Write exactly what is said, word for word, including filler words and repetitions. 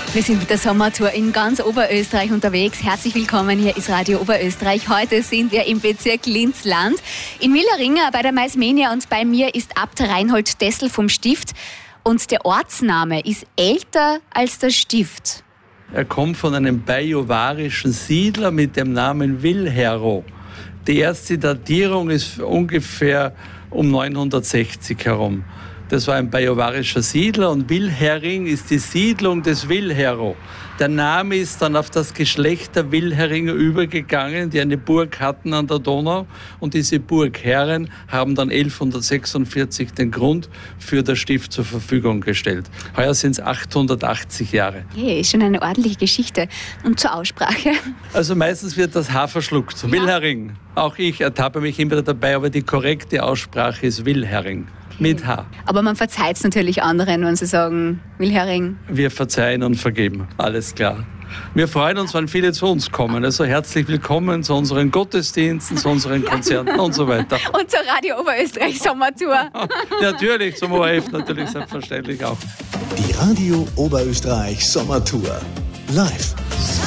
Wir sind mit der Sommertour in ganz Oberösterreich unterwegs. Herzlich willkommen, hier ist Radio Oberösterreich. Heute sind wir im Bezirk Linz-Land in Millering bei der Maismenia und bei mir ist Abt Reinhold Dessel vom Stift. Und der Ortsname ist älter als das Stift. Er kommt von einem bajuwarischen Siedler mit dem Namen Wilhero. Die erste Datierung ist ungefähr um neunhundertsechzig herum. Das war ein bajuwarischer Siedler und Wilhering ist die Siedlung des Wilhero. Der Name ist dann auf das Geschlecht der Wilheringer übergegangen, die eine Burg hatten an der Donau. Und diese Burgherren haben dann elfhundertsechsundvierzig den Grund für das Stift zur Verfügung gestellt. Heuer sind es achthundertachtzig Jahre. Hey, ist schon eine ordentliche Geschichte. Und zur Aussprache? Also meistens wird das H verschluckt. Ja. Wilhering. Auch ich ertappe mich immer dabei, aber die korrekte Aussprache ist Wilhering. Mit H. Aber man verzeiht es natürlich anderen, wenn sie sagen, Wilhering. Wir verzeihen und vergeben, alles klar. Wir freuen uns, wenn viele zu uns kommen. Also herzlich willkommen zu unseren Gottesdiensten, zu unseren Konzerten und so weiter. Und zur Radio Oberösterreich Sommertour. Natürlich, zum O R F natürlich selbstverständlich auch. Die Radio Oberösterreich Sommertour. Live.